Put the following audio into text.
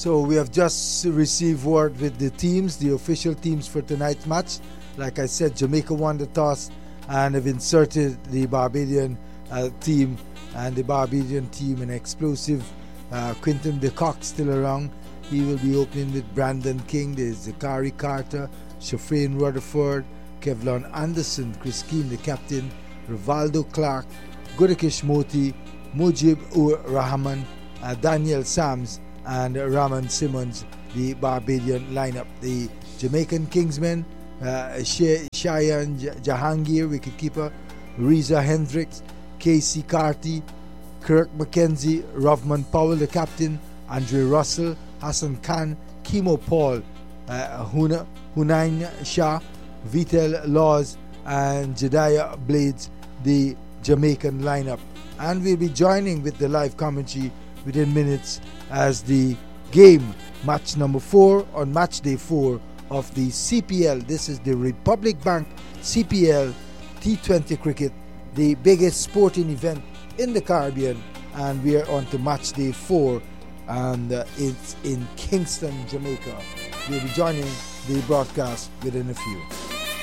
So we have just received word with the teams, the official teams for tonight's match. Like I said, Jamaica won the toss and have inserted the Barbadian team, and the Barbadian team, an explosive Quinton DeCock still around. He will be opening with Brandon King. There's Zachary Carter, Shafrain Rutherford, Kevlon Anderson, Chris Keane, the captain, Rivaldo Clark, Gudakish Moti, Mujib Ur Rahman, Daniel Sams, and Raman Simmons, the Barbadian lineup. The Jamaican Kingsmen, Shayan Jahangir, wicketkeeper, Reza Hendricks, Casey Carty, Kirk McKenzie, Rovman Powell, the captain, Andre Russell, Hassan Khan, Kimo Paul, Hunain Shah, Vitel Laws, and Jediah Blades, the Jamaican lineup. And we'll be joining with the live commentary within minutes as the game, match number 4 on match day 4 of the CPL. This is the Republic Bank CPL T20 cricket, the biggest sporting event in the Caribbean, and we are on to match day 4, and it's in Kingston, Jamaica. We'll be joining the broadcast within a few.